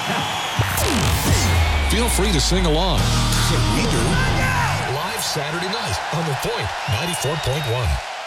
Feel free to sing along. We do. Live Saturday night on The Point 94.1.